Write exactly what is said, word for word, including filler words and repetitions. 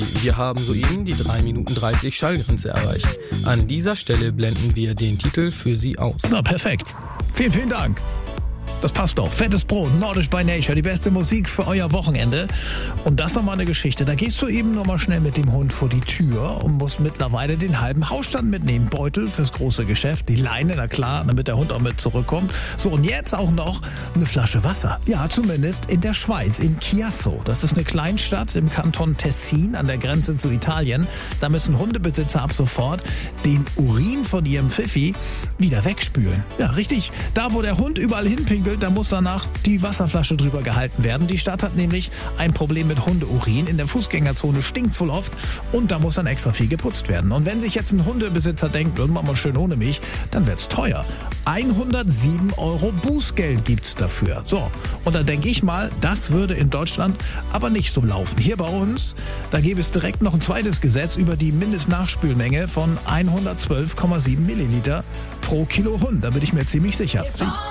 Wir haben soeben die drei Minuten dreißig Schallgrenze erreicht. An dieser Stelle blenden wir den Titel für Sie aus. Na, perfekt. Vielen, vielen Dank. Das passt doch. Fettes Brot, Nordisch by Nature, die beste Musik für euer Wochenende. Und das nochmal eine Geschichte. Da gehst du eben nur mal schnell mit dem Hund vor die Tür und musst mittlerweile den halben Hausstand mitnehmen. Beutel fürs große Geschäft, die Leine, na klar, damit der Hund auch mit zurückkommt. So, und jetzt auch noch eine Flasche Wasser. Ja, zumindest in der Schweiz, in Chiasso. Das ist eine Kleinstadt im Kanton Tessin an der Grenze zu Italien. Da müssen Hundebesitzer ab sofort den Urin von ihrem Pfiffi wieder wegspülen. Ja, richtig. Da, wo der Hund überall hinpinkelt, da muss danach die Wasserflasche drüber gehalten werden. Die Stadt hat nämlich ein Problem mit Hundeurin. In der Fußgängerzone stinkt's wohl oft und da muss dann extra viel geputzt werden. Und wenn sich jetzt ein Hundebesitzer denkt, machen wir schön ohne mich, dann wird's teuer. hundertsieben Euro Bußgeld gibt's dafür. So, und da denke ich mal, das würde in Deutschland aber nicht so laufen. Hier bei uns, da gäbe es direkt noch ein zweites Gesetz über die Mindestnachspülmenge von hundertzwölf Komma sieben Milliliter pro Kilo Hund. Da bin ich mir ziemlich sicher.